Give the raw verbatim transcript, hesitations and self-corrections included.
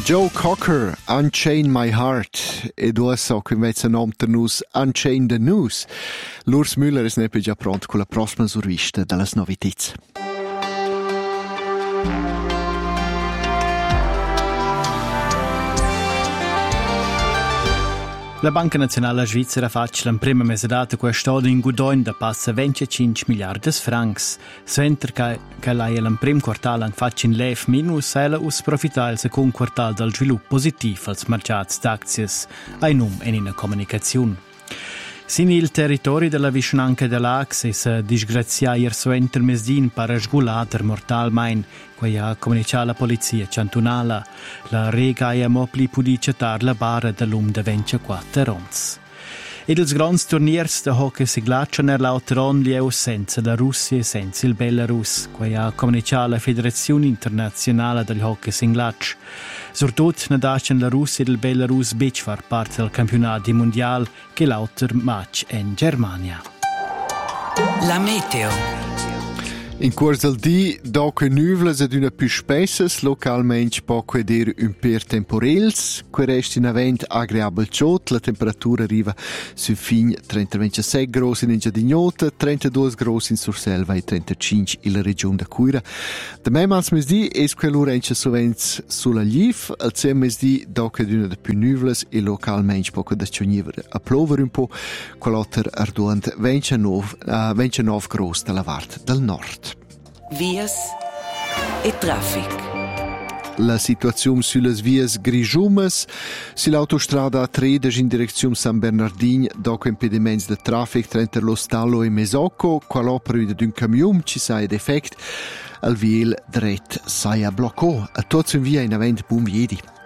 Joe Cocker, Unchain My Heart, e due so che invece nom per nus Unchain the News. L'Urs Müller è neppe già pronto con la prossima survista delle novità. La Banca Nazionale Svizzera faccia la prima mesedata quest'anno in Gudoin da passa venticinque miliardi francs. Sventer che, che lei il primo quartale faccia in lef minus, ella us profita il secondo quartale del sviluppo positivo als mercati d'azioni, ai num e in una comunicazione. Sin il territorio della vicinanza dell'Axe si disgrazia ieri sventer mesdin per sgulater mortalmein, quei ha comunicato la polizia cantonale. La rega è mopli pudice tar la barra dell'um de ventiquattro ons. Ed ils grands turniers de hockey si glacciano nell'autoron lieu senza la Russia e senza il Belarus, quei ha comunicato la Federazione Internazionale del Hockey Singlatsch. Surtut ne dacen la Russia e il Belarus beach far parte del campionato mondiale che l'autor match in Germania. La meteo. In corso del dì, dopo nuvole ed una più spessa, localmente può vedere un per temporels, che resta in avvento agreabile ciot, la temperatura arriva su fin trenta ventisei gradi in Ingedignota, trentadue gradi in Surselva e trentacinque in la regione da Cuira. Da me mals mesdì è quello rence sovente sulla Liv, al zem mesdì dopo una de più nuvole e localmente può da cioniver a plovere un po', quell'altro arduant ventinove, uh, ventinove gradi dalla parte del nord. Vias e traffic. La situazione sulle vie grigiumes, sull'autostrada A tre in direzione San Bernardino, dopo impedimenti di traffico tra lo Stallo e Mesocco, qual'opera di un camion ci sia defect, al viel dret saia blocco. A tutti in via in avent buon viedi.